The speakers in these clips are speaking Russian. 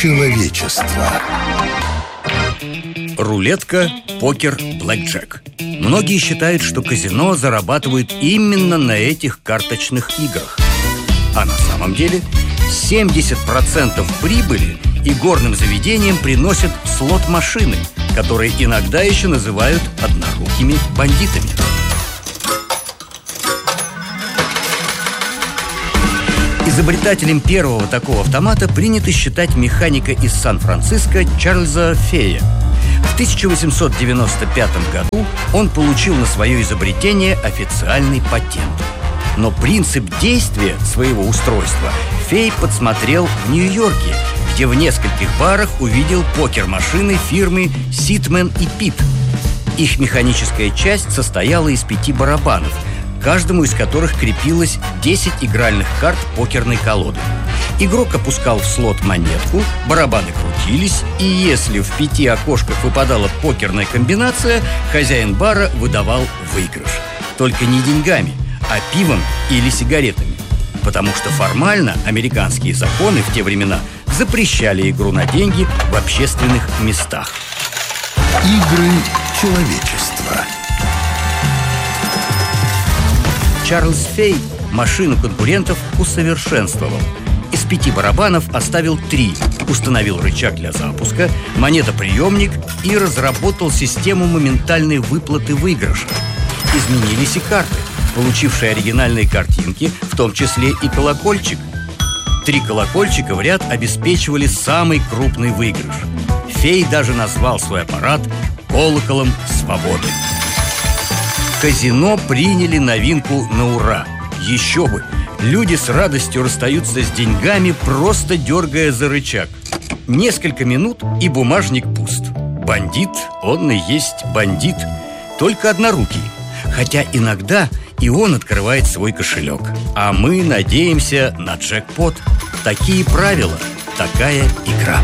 человечества. Рулетка, покер, блэкджек. Многие считают, что казино зарабатывают именно на этих карточных играх. А на самом деле 70% прибыли игорным заведениям приносят слот-машины, которые иногда еще называют однорукими бандитами. Изобретателем первого такого автомата принято считать механика из Сан-Франциско Чарльза Фея. В 1895 году он получил на свое изобретение официальный патент. Но принцип действия своего устройства Фей подсмотрел в Нью-Йорке, где в нескольких барах увидел покер-машины фирмы Ситмен и Пит. Их механическая часть состояла из 5 барабанов, каждому из которых крепилось 10 игральных карт покерной колоды. Игрок опускал в слот монетку, барабаны крутились, и если в 5 окошках выпадала покерная комбинация, хозяин бара выдавал выигрыш. Только не деньгами, а пивом или сигаретами. Потому что формально американские законы в те времена запрещали игру на деньги в общественных местах. Игры человечества. Чарльз Фей машину конкурентов усовершенствовал. Из 5 барабанов оставил 3, установил рычаг для запуска, монетоприемник и разработал систему моментальной выплаты выигрыша. Изменились и карты, получившие оригинальные картинки, в том числе и колокольчик. 3 колокольчика в ряд обеспечивали самый крупный выигрыш. Фей даже назвал свой аппарат «колоколом свободы». Казино приняли новинку на ура. Еще бы! Люди с радостью расстаются с деньгами, просто дергая за рычаг. Несколько минут, и бумажник пуст. Бандит, он и есть бандит. Только однорукий. Хотя иногда и он открывает свой кошелек. А мы надеемся на джекпот. Такие правила, такая игра.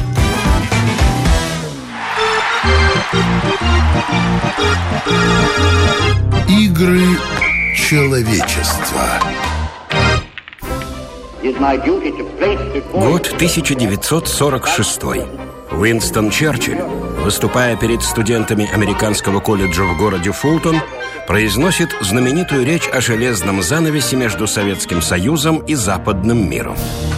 Игры человечества. Год 1946. Уинстон Черчилль, выступая перед студентами американского колледжа в городе Фултон, произносит знаменитую речь о железном занавесе между Советским Союзом и западным миром.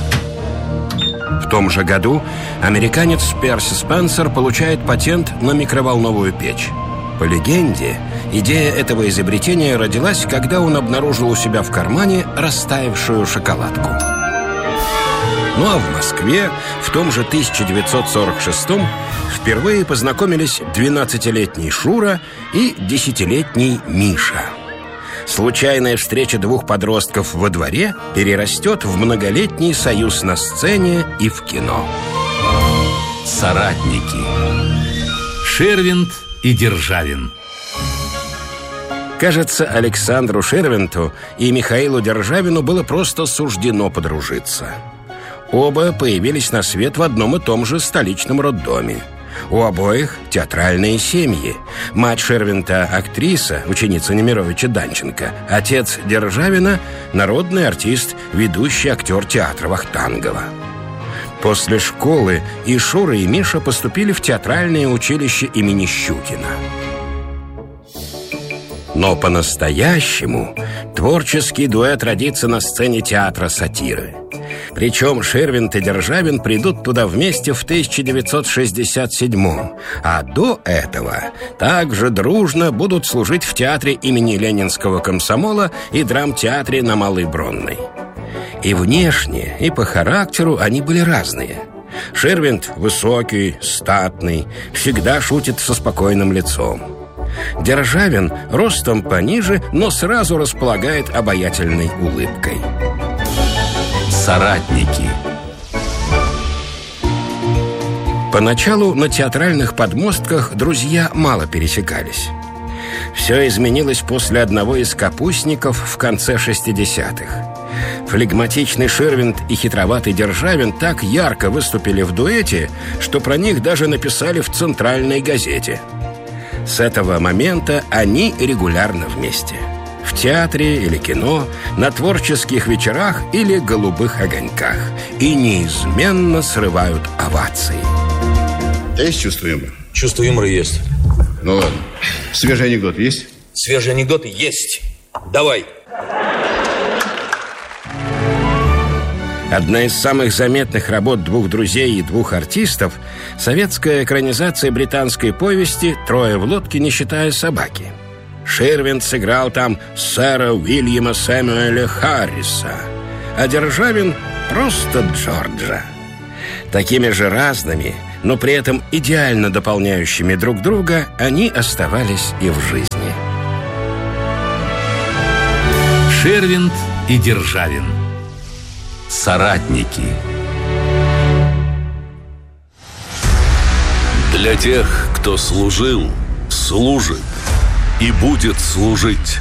В том же году американец Перси Спенсер получает патент на микроволновую печь. По легенде, идея этого изобретения родилась, когда он обнаружил у себя в кармане растаявшую шоколадку. Ну а в Москве в том же 1946-м впервые познакомились 12-летний Шура и 10-летний Миша. Случайная встреча 2 подростков во дворе перерастет в многолетний союз на сцене и в кино. Соратники. Ширвинд и Державин. Кажется, Александру Ширвинту и Михаилу Державину было просто суждено подружиться. Оба появились на свет в одном и том же столичном роддоме. У обоих театральные семьи. Мать Ширвинта – актриса, ученица Немировича Данченко. Отец Державина – народный артист, ведущий актер театра Вахтангова. После школы и Шура, и Миша поступили в театральное училище имени Щукина. Но по-настоящему творческий дуэт родится на сцене театра сатиры. Причем Ширвинт и Державин придут туда вместе в 1967-м, а до этого также дружно будут служить в театре имени Ленинского комсомола и драмтеатре на Малой Бронной. И внешне, и по характеру они были разные. Ширвинт высокий, статный, всегда шутит со спокойным лицом. Державин ростом пониже, но сразу располагает обаятельной улыбкой. Соратники. Поначалу на театральных подмостках друзья мало пересекались. Все изменилось после одного из капустников в конце 60-х. Флегматичный Ширвинт и хитроватый Державин так ярко выступили в дуэте, что про них даже написали в центральной газете. С этого момента они регулярно вместе. в театре или кино, на творческих вечерах или голубых огоньках. И неизменно срывают овации. Есть чувство юмора? Чувство юмора есть. Ну ладно. Свежий анекдот есть? Свежие анекдоты есть. Давай. Одна из самых заметных работ двух друзей и двух артистов – советская экранизация британской повести «Трое в лодке, не считая собаки». Ширвинд сыграл там сэра Уильяма Сэмюэля Харриса, а Державин – просто Джорджа. Такими же разными, но при этом идеально дополняющими друг друга, они оставались и в жизни. Ширвинд и Державин. Соратники. Для тех, кто служил, служит и будет служить.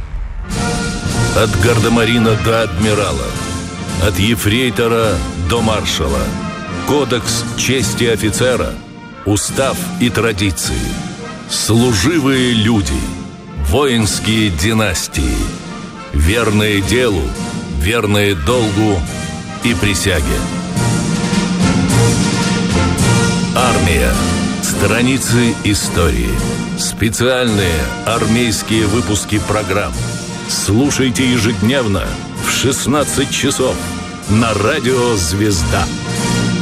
От гардемарина до адмирала, от ефрейтора до маршала. Кодекс чести офицера, устав и традиции. Служивые люди, воинские династии. Верные делу, верные долгу и присяге. Армия. Страницы истории. Специальные армейские выпуски программ. Слушайте ежедневно в 16 часов на радио «Звезда».